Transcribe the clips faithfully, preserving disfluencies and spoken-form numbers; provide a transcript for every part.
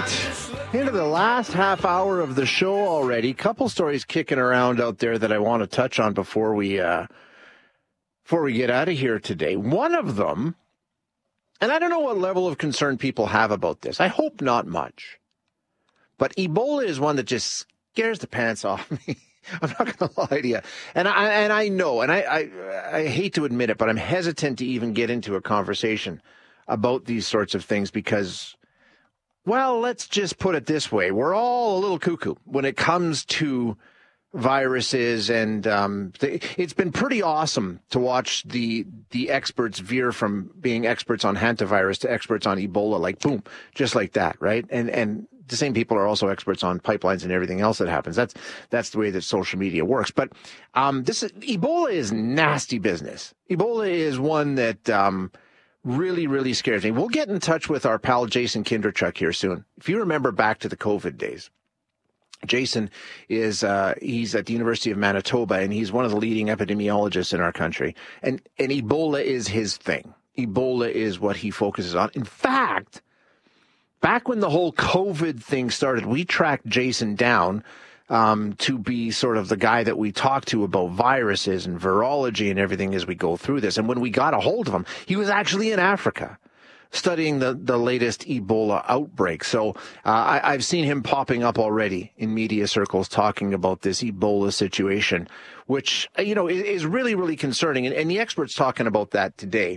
right, into the last half hour of the show already. Couple stories kicking around out there that I want to touch on before we uh, before we get out of here today. One of them, and I don't know what level of concern people have about this. I hope not much. But Ebola is one that just scares the pants off me. I'm not going to lie to you. And I, and I know, and I, I, I hate to admit it, but I'm hesitant to even get into a conversation about these sorts of things because, well, let's just put it this way. We're all a little cuckoo when it comes to viruses, and um, they, it's been pretty awesome to watch the the experts veer from being experts on hantavirus to experts on Ebola, like boom, just like that, right? And and the same people are also experts on pipelines and everything else that happens. That's that's the way that social media works. But um, this is, Ebola is nasty business. Ebola is one that um, really, really scares me. We'll get in touch with our pal Jason Kinderchuk here soon. If you remember back to the COVID days, Jason is uh, he's at the University of Manitoba, and he's one of the leading epidemiologists in our country. And and Ebola is his thing. Ebola is what he focuses on. In fact, back when the whole COVID thing started, we tracked Jason down um, to be sort of the guy that we talk to about viruses and virology and everything as we go through this. And when we got a hold of him, he was actually in Africa studying the, the latest Ebola outbreak. So uh, I, I've seen him popping up already in media circles talking about this Ebola situation, which, you know, is, is really, really concerning. And, and the experts talking about that today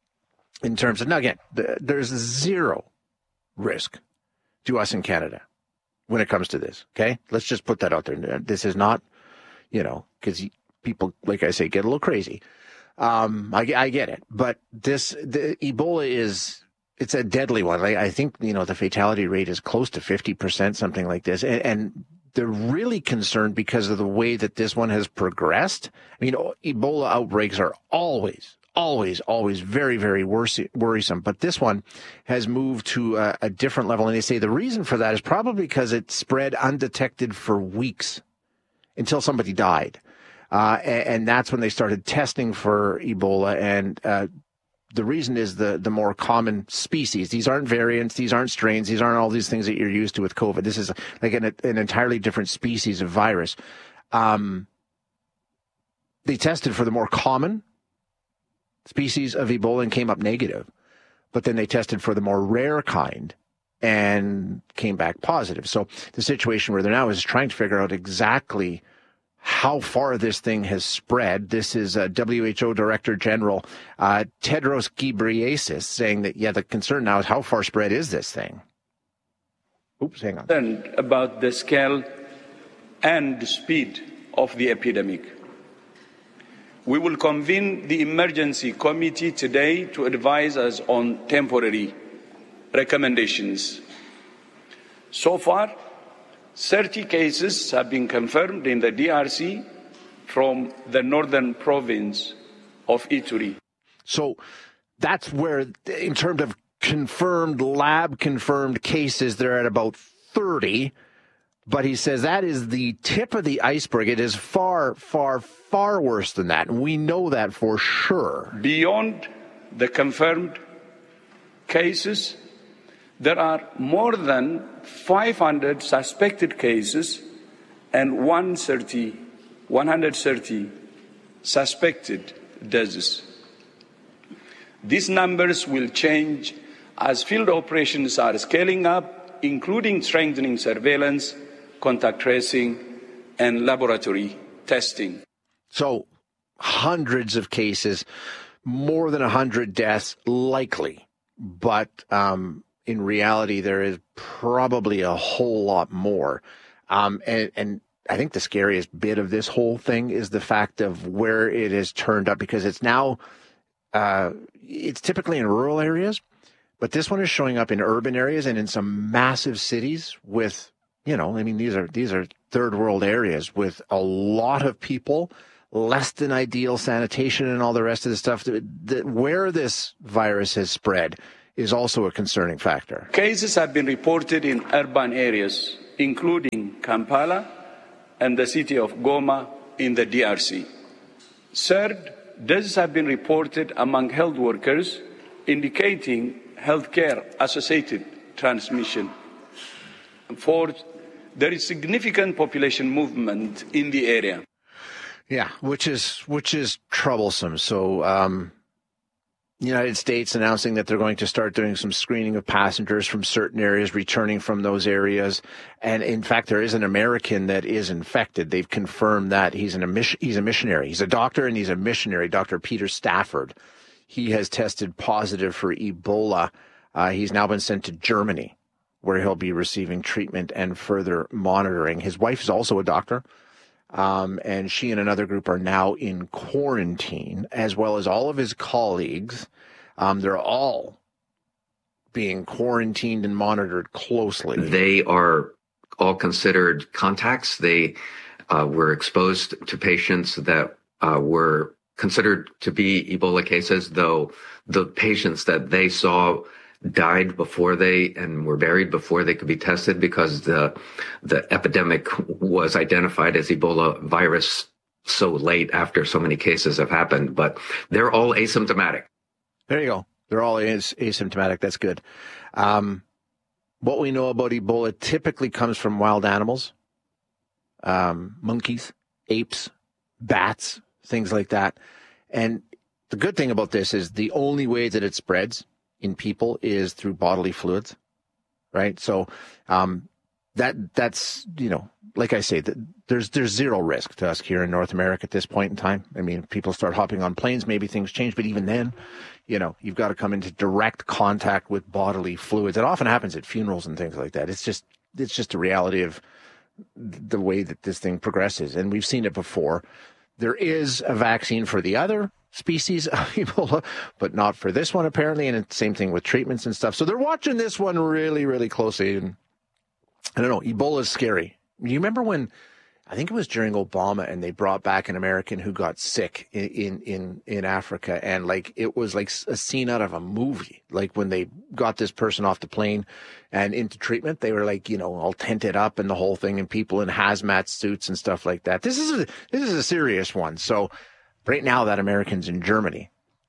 in terms of, now again, the, there's zero risk to us in Canada when it comes to this. Okay, let's just put that out there. This is not, you know, because people, like I say, get a little crazy. Um, I, I get it, but this the Ebola is it's a deadly one. I, I think you know the fatality rate is close to fifty percent, something like this, and, and they're really concerned because of the way that this one has progressed. I mean, Ebola outbreaks are always. Always, always very, very worrisome. But this one has moved to a, a different level. And they say the reason for that is probably because it spread undetected for weeks until somebody died. Uh, and, and that's when they started testing for Ebola. And uh, the reason is the, the more common species. These aren't variants. These aren't strains. These aren't all these things that you're used to with COVID. This is like an, an entirely different species of virus. Um, they tested for the more common species of Ebola and came up negative, but then they tested for the more rare kind and came back positive. So the situation where they're now is trying to figure out exactly how far this thing has spread. This is uh, W H O Director General uh, Tedros Ghebreyesus saying that, yeah, the concern now is how far spread is this thing? Oops, hang on. And about the scale and the speed of the epidemic. We will convene the emergency committee today to advise us on temporary recommendations. So far, thirty cases have been confirmed in the D R C from the northern province of Ituri. So that's where, in terms of confirmed, lab-confirmed cases, they're at about thirty. But he says that is the tip of the iceberg. It is far, far, far worse than that. And we know that for sure. Beyond the confirmed cases, there are more than five hundred suspected cases and one hundred thirty suspected deaths. These numbers will change as field operations are scaling up, including strengthening surveillance, contact tracing, and laboratory testing. So hundreds of cases, more than one hundred deaths likely. But um, in reality, there is probably a whole lot more. Um, and, and I think the scariest bit of this whole thing is the fact of where it has turned up, because it's now, uh, it's typically in rural areas, but this one is showing up in urban areas and in some massive cities with, you know, I mean, these are these are third world areas with a lot of people, less than ideal sanitation and all the rest of the stuff. That, that where this virus has spread is also a concerning factor. Cases have been reported in urban areas, including Kampala and the city of Goma in the D R C. Third, deaths have been reported among health workers, indicating healthcare-associated transmission. Fourth, there is significant population movement in the area. Yeah, which is which is troublesome. So, um, United States announcing that they're going to start doing some screening of passengers from certain areas, returning from those areas. And in fact, there is an American that is infected. They've confirmed that he's an he's a missionary. He's a doctor and he's a missionary. Doctor Peter Stafford. He has tested positive for Ebola. Uh, he's now been sent to Germany, where he'll be receiving treatment and further monitoring. His wife is also a doctor. Um, and she and another group are now in quarantine, as well as all of his colleagues. Um, they're all being quarantined and monitored closely. They are all considered contacts. They uh, were exposed to patients that uh, were considered to be Ebola cases, though the patients that they saw died before they and were buried before they could be tested, because the the epidemic was identified as Ebola virus so late after so many cases have happened. But they're all asymptomatic. There you go. They're all as- asymptomatic. That's good. Um, what we know about Ebola typically comes from wild animals, um, monkeys, apes, bats, things like that. And the good thing about this is the only way that it spreads in people is through bodily fluids, right? So um, that that's, you know, like I say, that there's there's zero risk to us here in North America at this point in time. I mean, if people start hopping on planes, maybe things change, but even then, you know, you've got to come into direct contact with bodily fluids. It often happens at funerals and things like that. It's just it's just a reality of the way that this thing progresses, and we've seen it before. There is a vaccine for the other species of Ebola, but not for this one, apparently, and it's the same thing with treatments and stuff. So they're watching this one really, really closely, and I don't know, Ebola is scary. You remember when, I think it was during Obama, and they brought back an American who got sick in, in, in, in Africa, and like it was like a scene out of a movie. Like when they got this person off the plane and into treatment, they were like, you know, all tented up and the whole thing, and people in hazmat suits and stuff like that. This is a, this is a serious one. So right now that American's in Germany.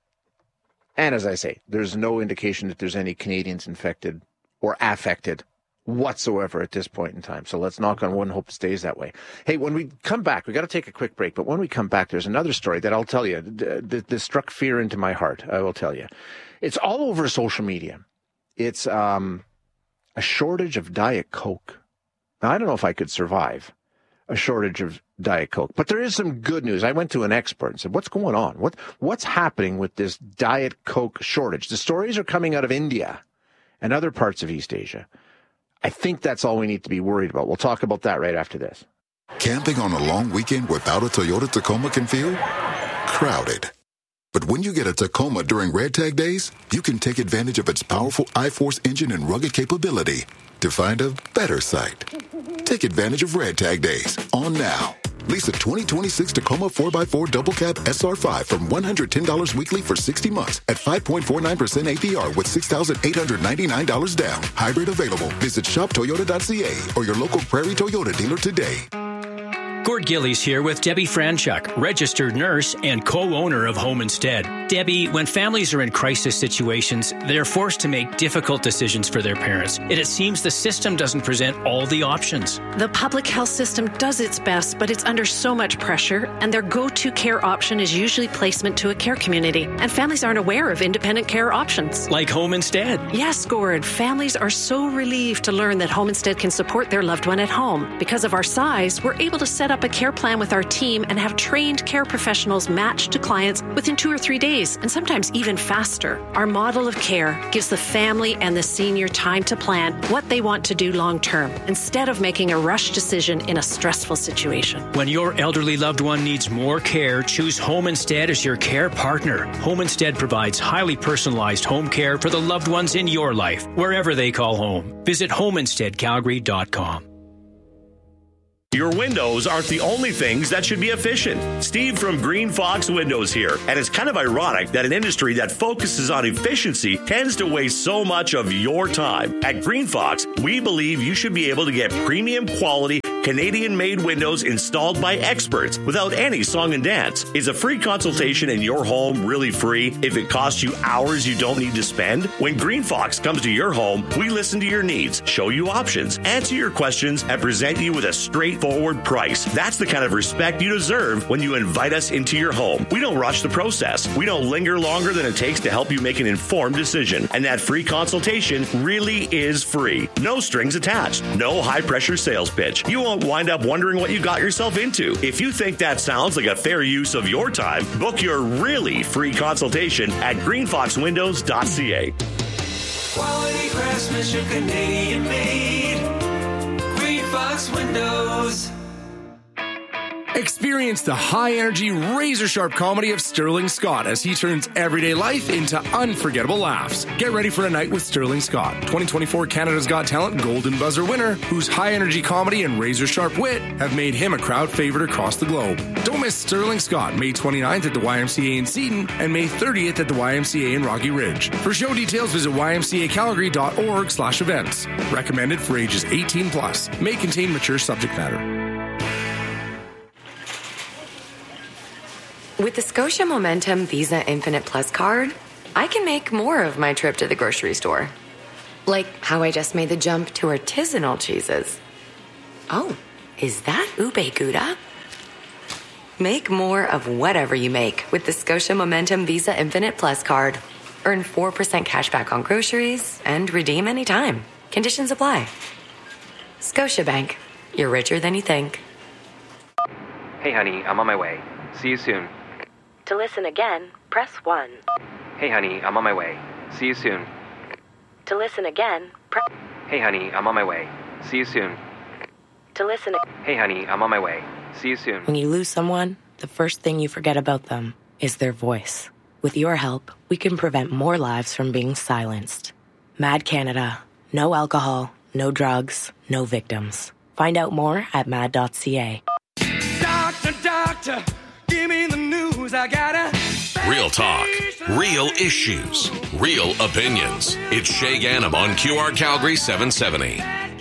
And as I say, there's no indication that there's any Canadians infected or affected whatsoever at this point in time. So let's knock on wood and hope it stays that way. Hey, when we come back, we got to take a quick break. But when we come back, there's another story that I'll tell you. This struck fear into my heart, I will tell you. It's all over social media. It's um, a shortage of Diet Coke. Now, I don't know if I could survive a shortage of Diet Coke, but there is some good news. I went to an expert and said, what's going on? What What's happening with this Diet Coke shortage? The stories are coming out of India and other parts of East Asia. I think that's all we need to be worried about. We'll talk about that right after this. Camping on a long weekend without a Toyota Tacoma can feel crowded. But when you get a Tacoma during Red Tag Days, you can take advantage of its powerful I-Force engine and rugged capability to find a better site. Take advantage of Red Tag Days on now. Lease a twenty twenty-six Tacoma four by four Double Cab S R five from one hundred ten dollars weekly for sixty months at five point four nine percent A P R with six thousand eight hundred ninety-nine dollars down. Hybrid available. Visit shop toyota dot c a or your local Prairie Toyota dealer today. Gord Gillies here with Debbie Franchuk, registered nurse and co-owner of Home Instead. Debbie, when families are in crisis situations, they're forced to make difficult decisions for their parents. And it seems the system doesn't present all the options. The public health system does its best, but it's under so much pressure, and their go-to care option is usually placement to a care community. And families aren't aware of independent care options. Like Home Instead. Yes, Gord. Families are so relieved to learn that Home Instead can support their loved one at home. Because of our size, we're able to set up a care plan with our team and have trained care professionals matched to clients within two or three days, and sometimes even faster. Our model of care gives the family and the senior time to plan what they want to do long term, instead of making a rush decision in a stressful situation. When your elderly loved one needs more care, choose Home Instead as your care partner. Home Instead provides highly personalized home care for the loved ones in your life, wherever they call home. Visit home instead calgary dot com. Your windows aren't the only things that should be efficient. Steve from Green Fox Windows here. And it's kind of ironic that an industry that focuses on efficiency tends to waste so much of your time. At Green Fox, we believe you should be able to get premium quality Canadian-made windows installed by experts without any song and dance. Is a free consultation in your home really free if it costs you hours you don't need to spend? When Green Fox comes to your home, we listen to your needs, show you options, answer your questions, and present you with a straightforward price. That's the kind of respect you deserve when you invite us into your home. We don't rush the process. We don't linger longer than it takes to help you make an informed decision. And that free consultation really is free. No strings attached. No high-pressure sales pitch. You won't wind up wondering what you got yourself into. If you think that sounds like a fair use of your time, book your really free consultation at green fox windows dot c a. Quality craftsmanship, Canadian made. Green Fox Windows. Experience the high-energy, razor-sharp comedy of Sterling Scott as he turns everyday life into unforgettable laughs. Get ready for a night with Sterling Scott, twenty twenty-four Canada's Got Talent Golden Buzzer winner, whose high-energy comedy and razor-sharp wit have made him a crowd favorite across the globe. Don't miss Sterling Scott, May twenty-ninth at the Y M C A in Seton and May thirtieth at the Y M C A in Rocky Ridge. For show details, visit y m c a calgary dot org slash events. Recommended for ages eighteen plus. May contain mature subject matter. With the Scotia Momentum Visa Infinite Plus card, I can make more of my trip to the grocery store. Like how I just made the jump to artisanal cheeses. Oh, is that ube gouda? Make more of whatever you make with the Scotia Momentum Visa Infinite Plus card. Earn four percent cash back on groceries and redeem anytime. Conditions apply. Scotiabank. You're richer than you think. Hey, honey, I'm on my way. See you soon. To listen again, press one. Hey, honey, I'm on my way. See you soon. To listen again, press... Hey, honey, I'm on my way. See you soon. To listen... Hey, honey, I'm on my way. See you soon. When you lose someone, the first thing you forget about them is their voice. With your help, we can prevent more lives from being silenced. Mad Canada. No alcohol, no drugs, no victims. Find out more at mad dot c a. Doctor, doctor, give me the news. I gotta... Real talk, real issues, real opinions. It's Shay Ganem on Q R Calgary seven seventy.